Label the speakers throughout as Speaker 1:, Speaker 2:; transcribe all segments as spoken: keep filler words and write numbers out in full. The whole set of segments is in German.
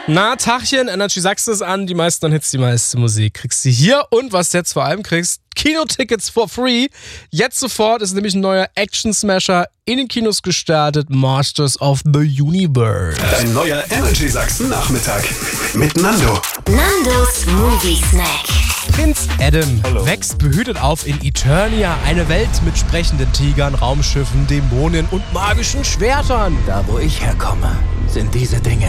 Speaker 1: Na, Tachchen, Energy sagst es an, die meisten Hits, die meiste Musik kriegst du hier. Und was du jetzt vor allem kriegst, Kinotickets for free. Jetzt sofort ist nämlich ein neuer Action-Smasher in den Kinos gestartet, Masters of the Universe.
Speaker 2: Ein neuer Energy Sachsen-Nachmittag mit Nando.
Speaker 3: Nandos Movie Snack.
Speaker 1: Prinz Adam wächst behütet auf in Eternia, eine Welt mit sprechenden Tigern, Raumschiffen, Dämonen und magischen Schwertern.
Speaker 4: Da, wo ich herkomme, sind diese Dinge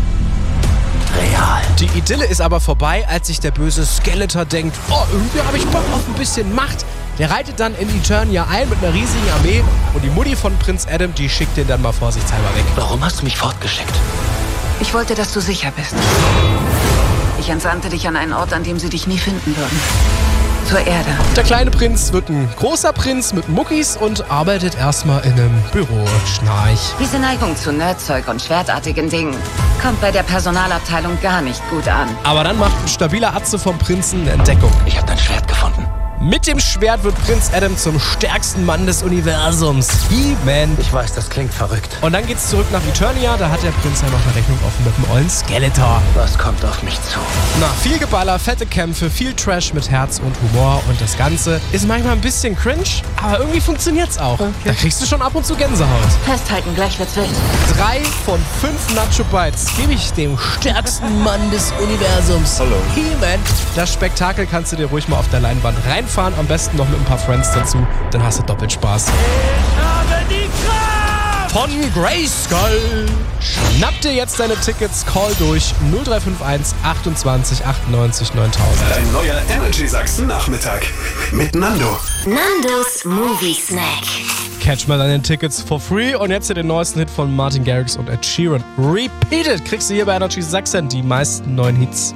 Speaker 4: real.
Speaker 1: Die Idylle ist aber vorbei, als sich der böse Skeletor denkt, oh, irgendwie habe ich Bock auf ein bisschen Macht. Der reitet dann in Eternia ein mit einer riesigen Armee und die Mutti von Prinz Adam, die schickt den dann mal vorsichtshalber weg.
Speaker 4: Warum hast du mich fortgeschickt?
Speaker 5: Ich wollte, dass du sicher bist. Ich entsandte dich an einen Ort, an dem sie dich nie finden würden. Zur Erde.
Speaker 1: Der kleine Prinz wird ein großer Prinz mit Muckis und arbeitet erstmal in einem Büro. Schnarch.
Speaker 5: Diese Neigung zu Nerdzeug und schwertartigen Dingen kommt bei der Personalabteilung gar nicht gut an.
Speaker 1: Aber dann macht ein stabiler Atze vom Prinzen eine Entdeckung.
Speaker 4: Ich habe dein Schwert gefunden.
Speaker 1: Mit dem Schwert wird Prinz Adam zum stärksten Mann des Universums. He-Man.
Speaker 4: Ich weiß, das klingt verrückt.
Speaker 1: Und dann geht's zurück nach Eternia, da hat der Prinz ja noch eine Rechnung offen mit dem ollen Skeletor.
Speaker 4: Was kommt auf mich zu?
Speaker 1: Na, viel Geballer, fette Kämpfe, viel Trash mit Herz und Humor und das Ganze ist manchmal ein bisschen cringe, aber irgendwie funktioniert's auch. Okay. Da kriegst du schon ab und zu Gänsehaut.
Speaker 5: Festhalten, gleich wird's wild.
Speaker 1: Drei von fünf Nacho Bites gebe ich dem stärksten Mann des Universums.
Speaker 2: Hallo.
Speaker 1: He-Man. Das Spektakel kannst du dir ruhig mal auf der Leinwand reinfahren, am besten noch mit ein paar Friends dazu, dann hast du doppelt Spaß.
Speaker 4: Ich habe die Kraft!
Speaker 1: Von Grayskull. Schnapp dir jetzt deine Tickets, call durch null drei fünf eins achtundzwanzig achtundneunzig neuntausend.
Speaker 2: Ein neuer Energy Sachsen-Nachmittag mit Nando.
Speaker 3: Nandos Movie Snack.
Speaker 1: Catch mal deine Tickets for free und jetzt hier den neuesten Hit von Martin Garrix und Ed Sheeran. Repeated kriegst du hier bei Energy Sachsen die meisten neuen Hits.